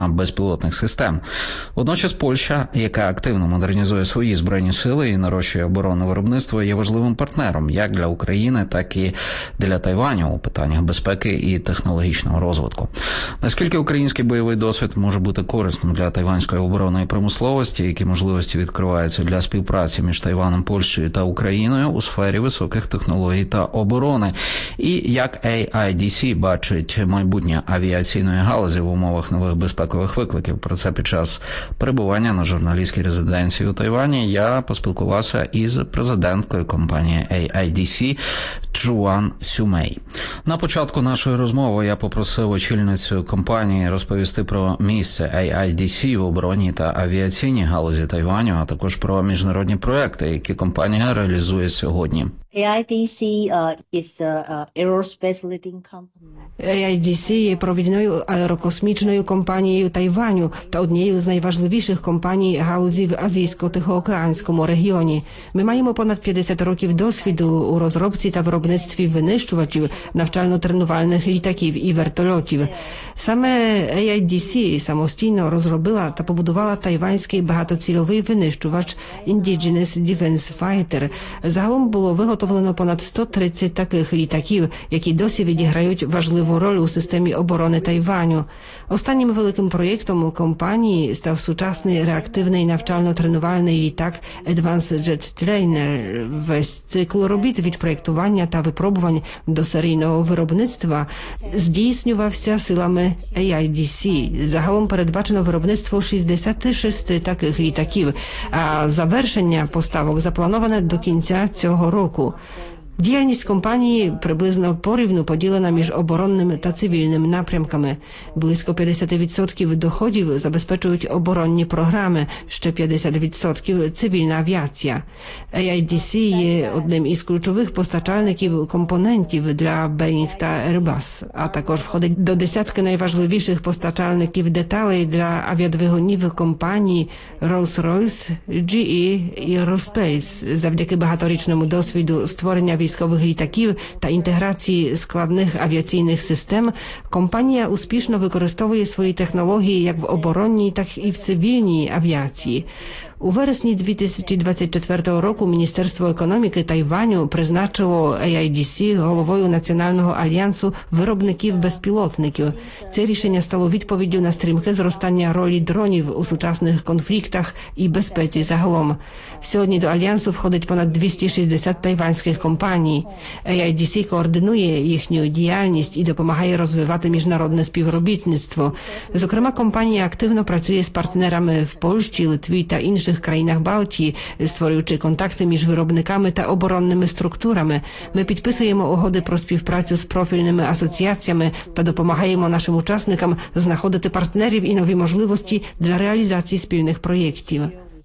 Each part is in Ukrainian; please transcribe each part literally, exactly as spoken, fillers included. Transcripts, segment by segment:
безпілотних систем. Водночас Польща, яка активно модернізує свої збройні сили і нарощує оборонне виробництво, є важливим партнером як для України, так і для Тайваню у питаннях безпеки і технологічного розвитку. Наскільки український бойовий досвід може бути корисним для тайванської оборонної промисловості, які можливості відкриваються для співпраці між Тайваном, Польщею та Україною у сфері високих технологій та оборони, і як ей ай ді сі бачить майбутнє авіаційної галузі в умовах нових безпекових викликів. Про це під час перебування на журналістській резиденції у Тайвані я поспілкувався із президенткою компанії ей ай ді сі Чжуан Сюмей. На початку нашої розмови я попросив очільницю компанії розповісти про місце ей ай ді сі в оборонній та авіаційній галузі Тайваню, а також про міжнародні проекти, які компанія реалізує сьогодні. ей ай ді сі uh, is an aerospace leading company. ей ай ді сі є провідною аерокосмічною компанією Тайваню та однією з найважливіших компаній галузі в Азійсько-Тихоокеанському регіоні. Ми маємо понад п'ятдесят років досвіду у розробці та виробництві винищувачів, навчально-тренувальних літаків і вертольотів. Саме ей ай ді сі самостійно розробила та побудувала тайванський багатоцільовий винищувач Indigenous Defense Fighter. Загалом було виготовлено понад сто тридцять таких літаків, які досі відіграють важливу роль у системі оборони Тайваню. Останнім великим проєктом у компанії став сучасний реактивний навчально-тренувальний літак Advanced Jet Trainer. Весь цикл робіт від проєктування та випробувань до серійного виробництва здійснювався силами ей ай ді сі. Загалом передбачено виробництво шістдесят шість таких літаків, а завершення поставок заплановане до кінця цього року. Діяльність компанії приблизно порівну поділена між оборонними та цивільними напрямками. Близько п'ятдесят відсотків доходів забезпечують оборонні програми, ще п'ятдесят відсотків – цивільна авіація. ей ай ді сі є одним із ключових постачальників компонентів для Boeing та Airbus, а також входить до десятки найважливіших постачальників деталей для авіадвигунів компаній Rolls-Royce, джі і і Aerospace. Завдяки багаторічному досвіду створення військових літаків та інтеграції складних авіаційних систем, компанія успішно використовує свої технології як в оборонній, так і в цивільній авіації. У вересні дві тисячі двадцять четвертого року Міністерство економіки Тайваню призначило ей ай ді сі головою Національного альянсу виробників безпілотників. Це рішення стало відповіддю на стрімке зростання ролі дронів у сучасних конфліктах і безпеці загалом. Сьогодні до альянсу входить понад двісті шістдесят тайванських компаній. ей ай ді сі координує їхню діяльність і допомагає розвивати міжнародне співробітництво. Зокрема, компанія активно працює з партнерами в Польщі, Литві та інших країнах Балтії, створюючи контакти між виробниками та оборонними структурами. Ми підписуємо угоди про співпрацю з профільними асоціаціями та допомагаємо нашим учасникам знаходити партнерів і нові можливості для реалізації спільних проєктів.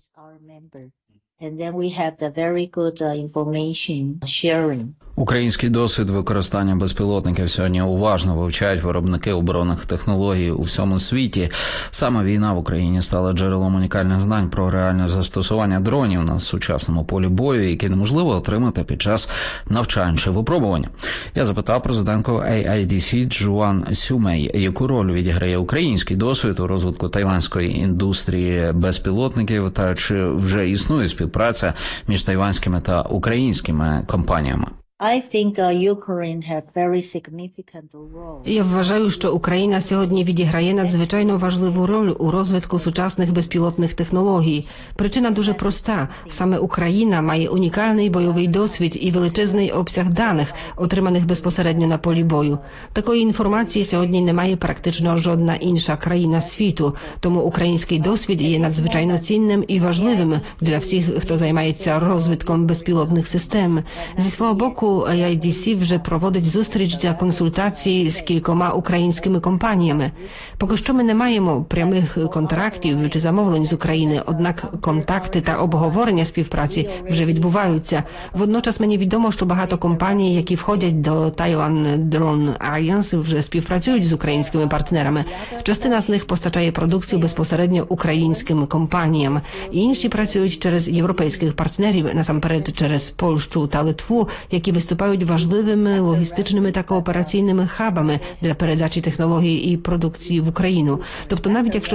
And then we have the very good uh, information sharing. Український досвід використання безпілотників сьогодні уважно вивчають виробники оборонних технологій у всьому світі. Саме війна в Україні стала джерелом унікальних знань про реальне застосування дронів на сучасному полі бою, які неможливо отримати під час навчань чи випробування. Я запитав президентку ей ай ді сі Чжуан Сюмей, яку роль відіграє український досвід у розвитку тайванської індустрії безпілотників та чи вже існує співпраця між тайванськими та українськими компаніями. I think uh, Ukraine have very significant role. Я вважаю, що Україна сьогодні відіграє надзвичайно важливу роль у розвитку сучасних безпілотних технологій. Причина дуже проста. Саме Україна має унікальний бойовий досвід і величезний обсяг даних, отриманих безпосередньо на полі бою. Такої інформації сьогодні не має практично жодна інша країна світу. Тому український досвід є надзвичайно цінним і важливим для всіх, хто займається розвитком безпілотних систем. Зі свого боку, ей ай ді сі вже проводить зустріч для консультацій з кількома українськими компаніями. Поки що ми не маємо прямих контрактів чи замовлень з України, однак контакти та обговорення співпраці вже відбуваються. Водночас мені відомо, що багато компаній, які входять до Taiwan Drone Alliance, вже співпрацюють з українськими партнерами. Частина з них постачає продукцію безпосередньо українським компаніям. Інші працюють через європейських партнерів, насамперед через Польщу та Литву, які виступають важливими логістичними та коопераційними хабами для передачі технологій і продукції в Україну. Тобто, навіть якщо